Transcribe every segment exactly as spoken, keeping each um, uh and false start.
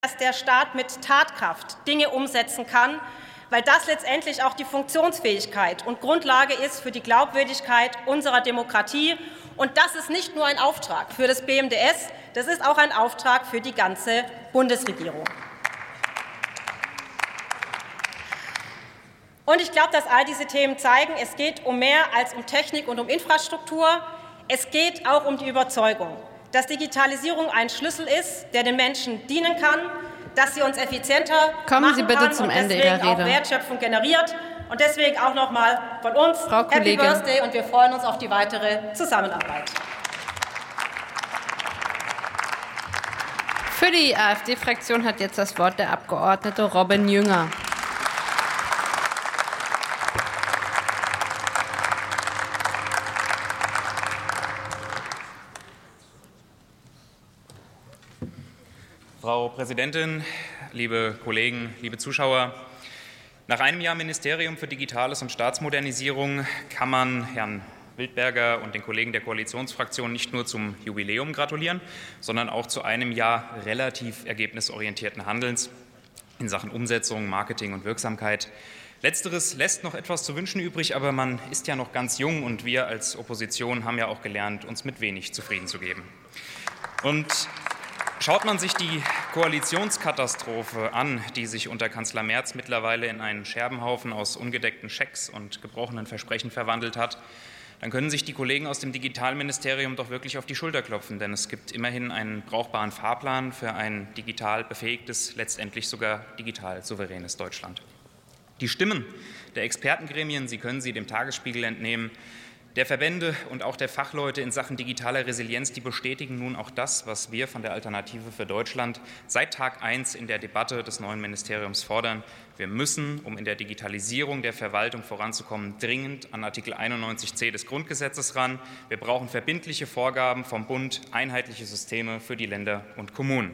dass der Staat mit Tatkraft Dinge umsetzen kann, weil das letztendlich auch die Funktionsfähigkeit und Grundlage ist für die Glaubwürdigkeit unserer Demokratie. Und das ist nicht nur ein Auftrag für das B M D S, das ist auch ein Auftrag für die ganze Bundesregierung. Und ich glaube, dass all diese Themen zeigen, es geht um mehr als um Technik und um Infrastruktur. Es geht auch um die Überzeugung, dass Digitalisierung ein Schlüssel ist, der den Menschen dienen kann, dass sie uns effizienter Kommen machen Sie bitte kann zum und Ende deswegen Ihrer auch Rede. Wertschöpfung generiert. Und deswegen auch noch mal von uns Frau Happy Kollegin. Birthday und wir freuen uns auf die weitere Zusammenarbeit. Für die AfD-Fraktion hat jetzt das Wort der Abgeordnete Robin Jünger. Frau Präsidentin, liebe Kollegen, liebe Zuschauer! Nach einem Jahr Ministerium für Digitales und Staatsmodernisierung kann man Herrn Wildberger und den Kollegen der Koalitionsfraktion nicht nur zum Jubiläum gratulieren, sondern auch zu einem Jahr relativ ergebnisorientierten Handelns in Sachen Umsetzung, Marketing und Wirksamkeit. Letzteres lässt noch etwas zu wünschen übrig, aber man ist ja noch ganz jung und wir als Opposition haben ja auch gelernt, uns mit wenig zufrieden zu geben. Und schaut man sich die Koalitionskatastrophe an, die sich unter Kanzler Merz mittlerweile in einen Scherbenhaufen aus ungedeckten Schecks und gebrochenen Versprechen verwandelt hat, dann können sich die Kollegen aus dem Digitalministerium doch wirklich auf die Schulter klopfen, denn es gibt immerhin einen brauchbaren Fahrplan für ein digital befähigtes, letztendlich sogar digital souveränes Deutschland. Die Stimmen der Expertengremien, Sie können sie dem Tagesspiegel entnehmen, der Verbände und auch der Fachleute in Sachen digitaler Resilienz, die bestätigen nun auch das, was wir von der Alternative für Deutschland seit Tag eins in der Debatte des neuen Ministeriums fordern. Wir müssen, um in der Digitalisierung der Verwaltung voranzukommen, dringend an Artikel einundneunzig c des Grundgesetzes ran. Wir brauchen verbindliche Vorgaben vom Bund, einheitliche Systeme für die Länder und Kommunen.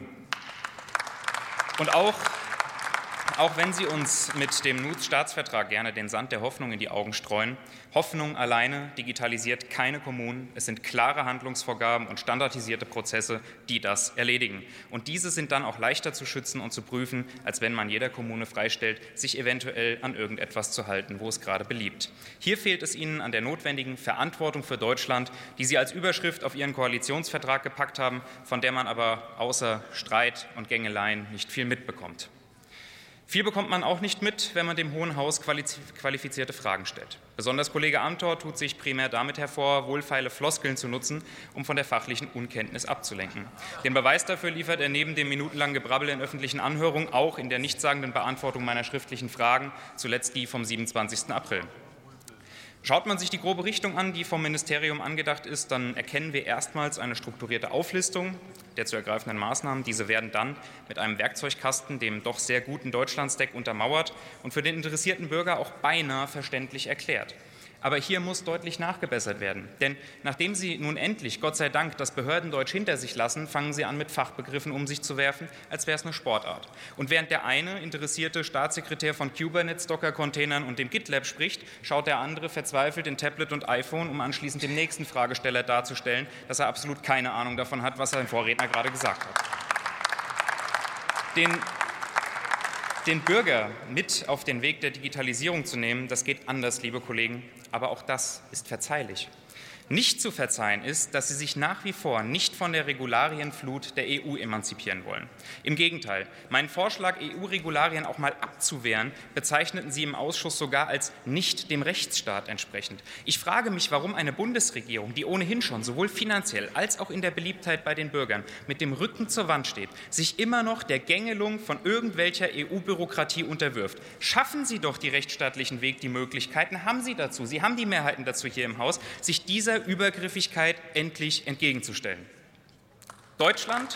Und auch Auch wenn Sie uns mit dem N U S-Staatsvertrag gerne den Sand der Hoffnung in die Augen streuen, Hoffnung alleine digitalisiert keine Kommunen. Es sind klare Handlungsvorgaben und standardisierte Prozesse, die das erledigen. Und diese sind dann auch leichter zu schützen und zu prüfen, als wenn man jeder Kommune freistellt, sich eventuell an irgendetwas zu halten, wo es gerade beliebt. Hier fehlt es Ihnen an der notwendigen Verantwortung für Deutschland, die Sie als Überschrift auf Ihren Koalitionsvertrag gepackt haben, von der man aber außer Streit und Gängeleien nicht viel mitbekommt. Viel bekommt man auch nicht mit, wenn man dem Hohen Haus qualifizierte Fragen stellt. Besonders Kollege Amthor tut sich primär damit hervor, wohlfeile Floskeln zu nutzen, um von der fachlichen Unkenntnis abzulenken. Den Beweis dafür liefert er neben dem minutenlangen Gebrabbel in öffentlichen Anhörungen auch in der nichtssagenden Beantwortung meiner schriftlichen Fragen, zuletzt die vom siebenundzwanzigsten April. Schaut man sich die grobe Richtung an, die vom Ministerium angedacht ist, dann erkennen wir erstmals eine strukturierte Auflistung der zu ergreifenden Maßnahmen. Diese werden dann mit einem Werkzeugkasten, dem doch sehr guten Deutschlandstack, untermauert und für den interessierten Bürger auch beinahe verständlich erklärt. Aber hier muss deutlich nachgebessert werden. Denn nachdem Sie nun endlich, Gott sei Dank, das Behördendeutsch hinter sich lassen, fangen Sie an, mit Fachbegriffen um sich zu werfen, als wäre es eine Sportart. Und während der eine interessierte Staatssekretär von Kubernetes, Docker-Containern und dem GitLab spricht, schaut der andere verzweifelt in Tablet und iPhone, um anschließend dem nächsten Fragesteller darzustellen, dass er absolut keine Ahnung davon hat, was sein Vorredner gerade gesagt hat. Den Den Bürger mit auf den Weg der Digitalisierung zu nehmen, das geht anders, liebe Kollegen, aber auch das ist verzeihlich. Nicht zu verzeihen ist, dass Sie sich nach wie vor nicht von der Regularienflut der E U emanzipieren wollen. Im Gegenteil, meinen Vorschlag, E U-Regularien auch mal abzuwehren, bezeichneten Sie im Ausschuss sogar als nicht dem Rechtsstaat entsprechend. Ich frage mich, warum eine Bundesregierung, die ohnehin schon sowohl finanziell als auch in der Beliebtheit bei den Bürgern mit dem Rücken zur Wand steht, sich immer noch der Gängelung von irgendwelcher E U-Bürokratie unterwirft. Schaffen Sie doch die rechtsstaatlichen Weg, die Möglichkeiten haben Sie dazu. Sie haben die Mehrheiten dazu hier im Haus, sich dieser Übergriffigkeit endlich entgegenzustellen. Deutschland,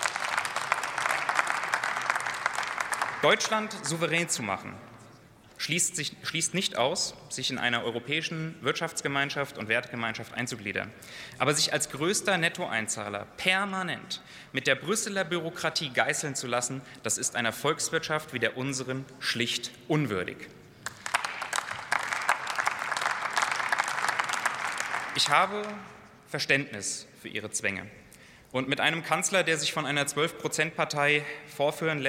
Deutschland souverän zu machen, schließt, sich, schließt nicht aus, sich in einer europäischen Wirtschaftsgemeinschaft und Wertegemeinschaft einzugliedern. Aber sich als größter Nettoeinzahler permanent mit der Brüsseler Bürokratie geißeln zu lassen, das ist einer Volkswirtschaft wie der unseren schlicht unwürdig. Ich habe Verständnis für Ihre Zwänge. Und mit einem Kanzler, der sich von einer zwölf Prozent Partei vorführen lässt,